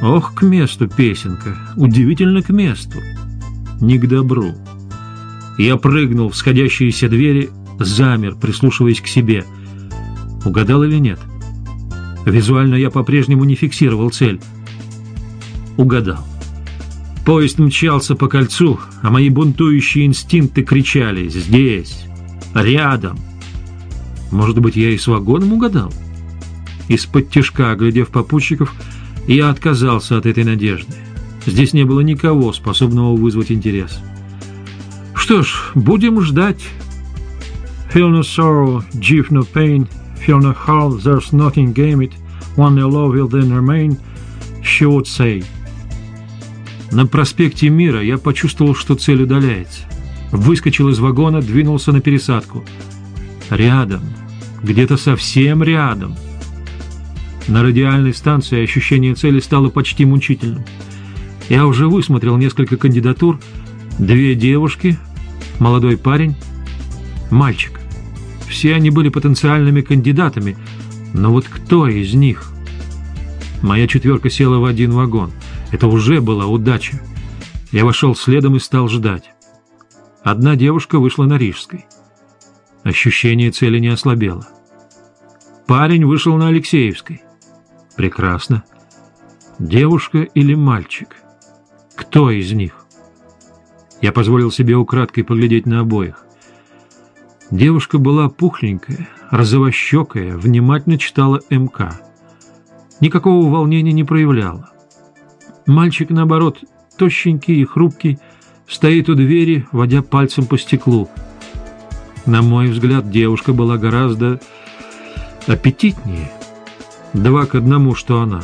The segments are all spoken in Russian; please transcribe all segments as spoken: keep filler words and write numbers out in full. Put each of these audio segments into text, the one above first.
Ох, к месту песенка, удивительно к месту. Не к добру. Я прыгнул в сходящиеся двери, замер, прислушиваясь к себе. Угадал или нет? Визуально я по-прежнему не фиксировал цель. Угадал. Поезд мчался по кольцу, а мои бунтующие инстинкты кричали «Здесь! Рядом!». Может быть, я и с вагоном угадал? Из-под тишка, оглядев попутчиков, я отказался от этой надежды. Здесь не было никого, способного вызвать интерес. Что ж, будем ждать. Feel no sorrow, give no pain, feel no heart, there's nothing game it, one no love will then remain, she would say. На проспекте Мира я почувствовал, что цель удаляется. Выскочил из вагона, двинулся на пересадку. Рядом, где-то совсем рядом. На радиальной станции ощущение цели стало почти мучительным. Я уже высмотрел несколько кандидатур. Две девушки, молодой парень, мальчик. Все они были потенциальными кандидатами, но вот кто из них? Моя четверка села в один вагон. Это уже была удача. Я вошел следом и стал ждать. Одна девушка вышла на Рижской. Ощущение цели не ослабело. Парень вышел на Алексеевской. Прекрасно. Девушка или мальчик? Кто из них? Я позволил себе украдкой поглядеть на обоих. Девушка была пухленькая, розовощекая, внимательно читала эм ка. Никакого волнения не проявляла. Мальчик, наоборот, тощенький и хрупкий, стоит у двери, водя пальцем по стеклу. На мой взгляд, девушка была гораздо аппетитнее. Два к одному, что она.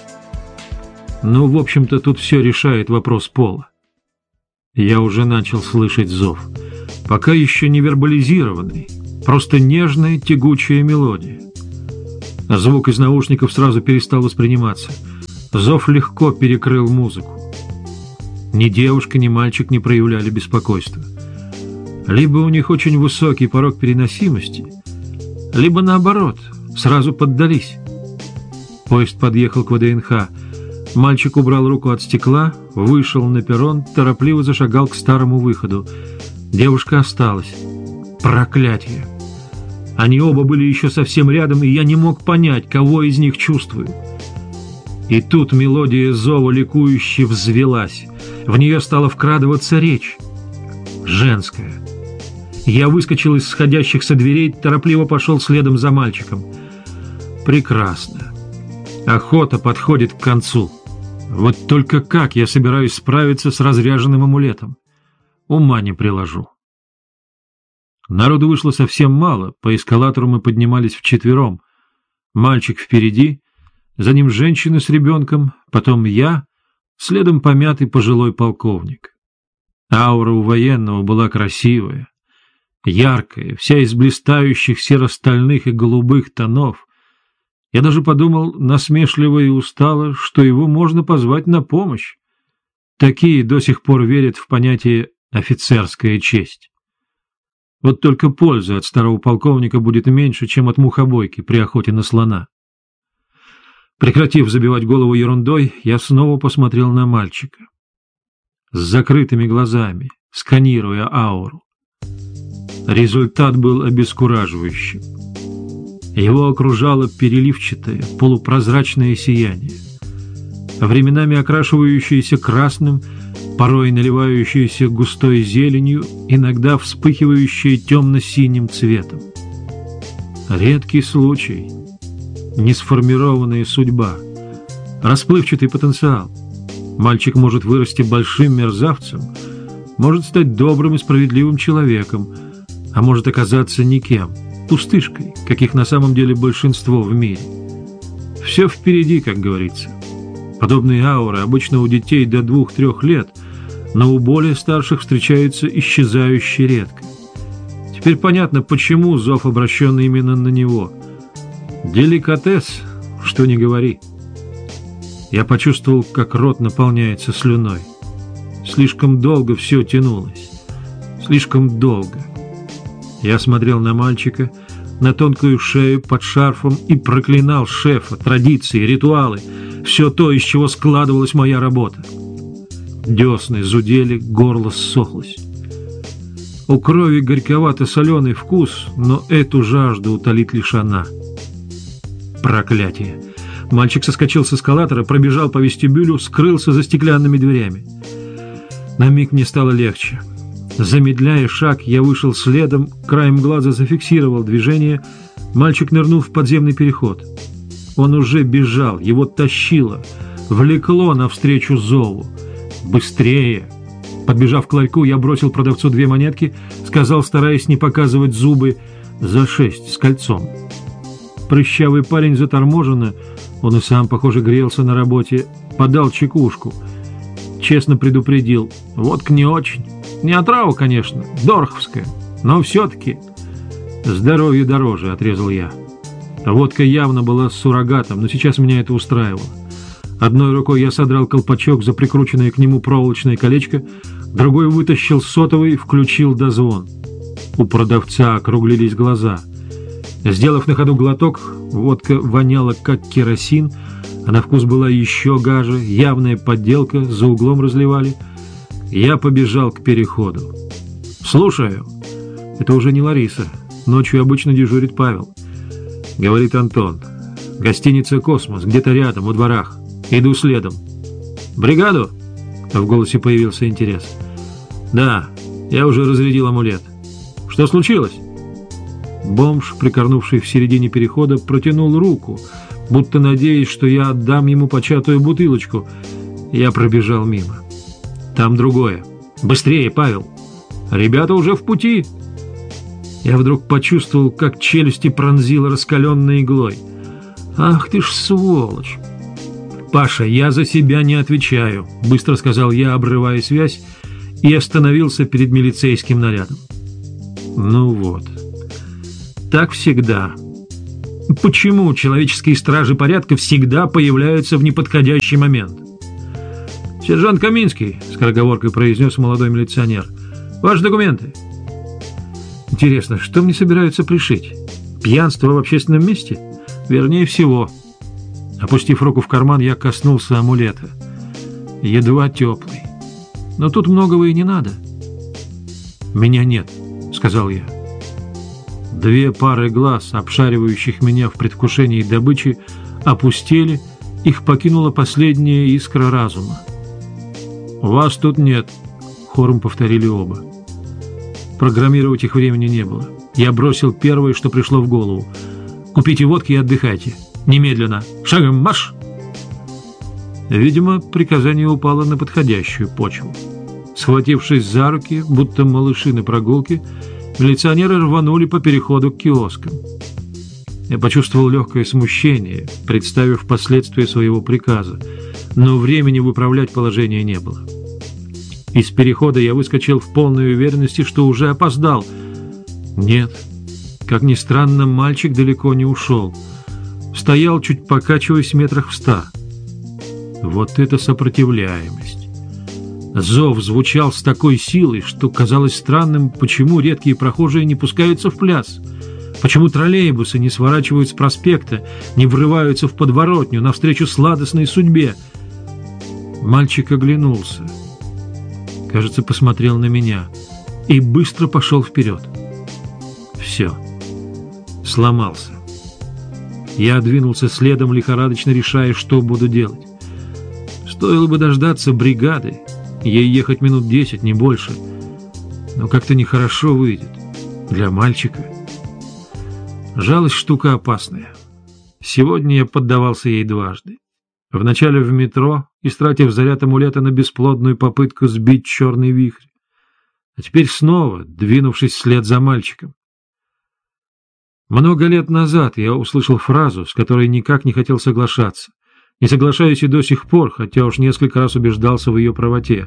Ну, в общем-то, тут все решает вопрос пола. Я уже начал слышать зов. Пока еще не вербализированный, просто нежная тягучая мелодия. Звук из наушников сразу перестал восприниматься. Зов легко перекрыл музыку. Ни девушка, ни мальчик не проявляли беспокойства. Либо у них очень высокий порог переносимости, либо наоборот, сразу поддались. Поезд подъехал к вэ дэ эн ха. Мальчик убрал руку от стекла, вышел на перрон, торопливо зашагал к старому выходу. Девушка осталась. Проклятие! Они оба были еще совсем рядом, и я не мог понять, кого из них чувствую. И тут мелодия зова ликующе взвелась. В нее стала вкрадываться речь. Женская. Я выскочил из сходящихся дверей, торопливо пошел следом за мальчиком. Прекрасно. Охота подходит к концу. Вот только как я собираюсь справиться с разряженным амулетом? Ума не приложу. Народу вышло совсем мало, по эскалатору мы поднимались вчетвером. Мальчик впереди, за ним женщина с ребенком, потом я, следом помятый пожилой полковник. Аура у военного была красивая, яркая, вся из блистающих серо-стальных и голубых тонов. Я даже подумал насмешливо и устало, что его можно позвать на помощь. Такие до сих пор верят в понятие «офицерская честь». Вот только пользы от старого полковника будет меньше, чем от мухобойки при охоте на слона. Прекратив забивать голову ерундой, я снова посмотрел на мальчика. С закрытыми глазами, сканируя ауру. Результат был обескураживающим. Его окружало переливчатое, полупрозрачное сияние, временами окрашивающееся красным, порой наливающееся густой зеленью, иногда вспыхивающее темно-синим цветом. Редкий случай, несформированная судьба, расплывчатый потенциал. Мальчик может вырасти большим мерзавцем, может стать добрым и справедливым человеком, а может оказаться никем, пустышкой, каких на самом деле большинство в мире. Все впереди, как говорится. Подобные ауры обычно у детей до двух-трех лет, но у более старших встречаются исчезающе редко. Теперь понятно, почему зов обращен именно на него. Деликатес, что ни говори. Я почувствовал, как рот наполняется слюной. Слишком долго все тянулось. Слишком долго. Я смотрел на мальчика, на тонкую шею под шарфом и проклинал шефа, традиции, ритуалы, все то, из чего складывалась моя работа. Десны зудели, горло ссохлось. У крови горьковато-соленый вкус, но эту жажду утолит лишь она. Проклятие! Мальчик соскочил с эскалатора, пробежал по вестибюлю, скрылся за стеклянными дверями. На миг мне стало легче. Замедляя шаг, я вышел следом, краем глаза зафиксировал движение. Мальчик нырнул в подземный переход. Он уже бежал, его тащило, влекло навстречу зову. «Быстрее!» Подбежав к ларьку, я бросил продавцу две монетки, сказал, стараясь не показывать зубы, «за шесть с кольцом». Прыщавый парень заторможенно, он и сам, похоже, грелся на работе, подал чекушку. Честно предупредил, водка не очень. Не отрава, конечно, дороховская, но все-таки здоровье дороже, отрезал я. Водка явно была с суррогатом, но сейчас меня это устраивало. Одной рукой я содрал колпачок за прикрученное к нему проволочное колечко, другой вытащил сотовый, включил дозвон. У продавца округлились глаза. Сделав на ходу глоток, водка воняла как керосин, а на вкус была еще гаже, явная подделка, за углом разливали. Я побежал к переходу. «Слушаю». Это уже не Лариса. Ночью обычно дежурит Павел. Говорит Антон. «Гостиница «Космос», где-то рядом, во дворах. Иду следом». «Бригаду?» В голосе появился интерес. «Да, я уже разрядил амулет». «Что случилось?» Бомж, прикорнувший в середине перехода, протянул руку, будто надеясь, что я отдам ему початую бутылочку. Я пробежал мимо. «Там другое. Быстрее, Павел! Ребята уже в пути!» Я вдруг почувствовал, как челюсти пронзило раскаленной иглой. «Ах ты ж сволочь!» «Паша, я за себя не отвечаю», — быстро сказал я, обрывая связь, и остановился перед милицейским нарядом. Ну вот. Так всегда. Почему человеческие стражи порядка всегда появляются в неподходящий момент? «Сержант Каминский», — скороговоркой произнес молодой милиционер, — «ваши документы». Интересно, что мне собираются пришить? Пьянство в общественном месте? Вернее всего. Опустив руку в карман, я коснулся амулета. Едва теплый. Но тут многого и не надо. «Меня нет», — сказал я. Две пары глаз, обшаривающих меня в предвкушении добычи, опустели, их покинула последняя искра разума. «Вас тут нет», — хором повторили оба. Программировать их времени не было. Я бросил первое, что пришло в голову. «Купите водки и отдыхайте. Немедленно. Шагом марш!» Видимо, приказание упало на подходящую почву. Схватившись за руки, будто малыши на прогулке, милиционеры рванули по переходу к киоскам. Я почувствовал легкое смущение, представив последствия своего приказа, но времени выправлять положение не было. Из перехода я выскочил в полной уверенности, что уже опоздал. Нет, как ни странно, мальчик далеко не ушел. Стоял, чуть покачиваясь, метрах в ста. Вот это сопротивляемость! Зов звучал с такой силой, что казалось странным, почему редкие прохожие не пускаются в пляс, почему троллейбусы не сворачивают с проспекта, не врываются в подворотню навстречу сладостной судьбе. Мальчик оглянулся. Кажется, посмотрел на меня и быстро пошел вперед. Все. Сломался. Я двинулся следом, лихорадочно решая, что буду делать. Стоило бы дождаться бригады, ей ехать минут десять, не больше. Но как-то нехорошо выйдет. Для мальчика. Жалость штука опасная. Сегодня я поддавался ей дважды. Вначале в метро, истратив заряд амулета на бесплодную попытку сбить черный вихрь. А теперь снова, двинувшись вслед за мальчиком. Много лет назад я услышал фразу, с которой никак не хотел соглашаться. Не соглашаюсь и до сих пор, хотя уж несколько раз убеждался в ее правоте.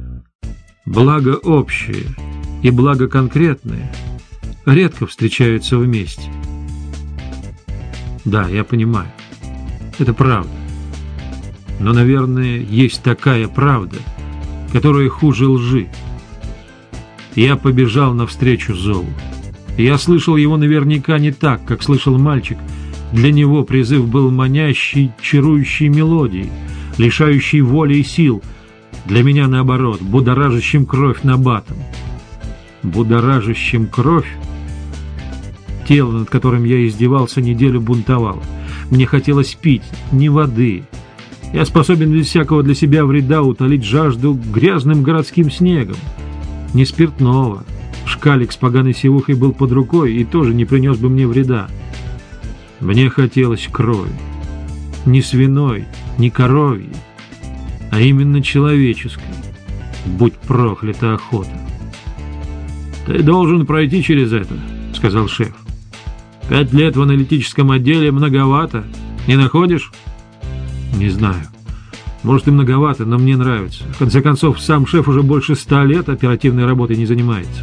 Благо общее и благо конкретное редко встречаются вместе. Да, я понимаю. Это правда. Но, наверное, есть такая правда, которая хуже лжи. Я побежал навстречу зову. Я слышал его наверняка не так, как слышал мальчик, Для него призыв был манящей, чарующей мелодией, лишающей воли и сил. Для меня, наоборот, будоражащим кровь набатом. Будоражащим кровь? Тело, над которым я издевался, неделю бунтовало. Мне хотелось пить, не воды. Я способен без всякого для себя вреда утолить жажду грязным городским снегом. Не спиртного. Шкалик с поганой сивухой был под рукой и тоже не принес бы мне вреда. Мне хотелось крови. Не свиной, не коровьей, а именно человеческой. Будь проклята охота. «Ты должен пройти через это», — сказал шеф. «Пять лет в аналитическом отделе многовато. Не находишь?» «Не знаю. Может, и многовато, но мне нравится. В конце концов, сам шеф уже больше ста лет оперативной работой не занимается».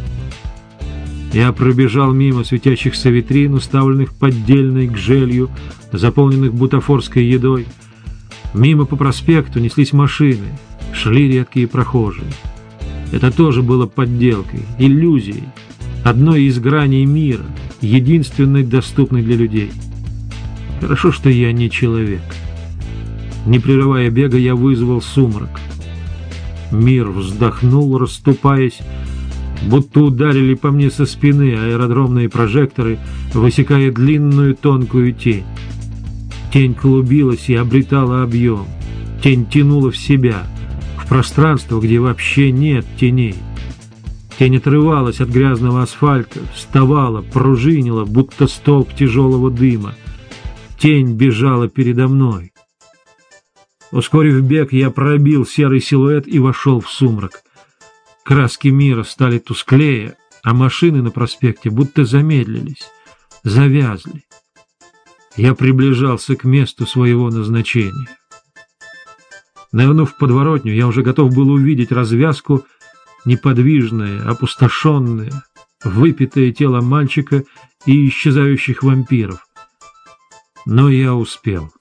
Я пробежал мимо светящихся витрин, уставленных поддельной гжелью, заполненных бутафорской едой. Мимо по проспекту неслись машины, шли редкие прохожие. Это тоже было подделкой, иллюзией, одной из граней мира, единственной доступной для людей. Хорошо, что я не человек. Не прерывая бега, я вызвал сумрак. Мир вздохнул, расступаясь, будто ударили по мне со спины аэродромные прожекторы, высекая длинную тонкую тень. Тень клубилась и обретала объем. Тень тянула в себя, в пространство, где вообще нет теней. Тень отрывалась от грязного асфальта, вставала, пружинила, будто столб тяжелого дыма. Тень бежала передо мной. Ускорив бег, я пробил серый силуэт и вошел в сумрак. Краски мира стали тусклее, а машины на проспекте будто замедлились, завязли. Я приближался к месту своего назначения. Нырнув в подворотню, я уже готов был увидеть развязку, неподвижное, опустошенное, выпитое тело мальчика и исчезающих вампиров. Но я успел.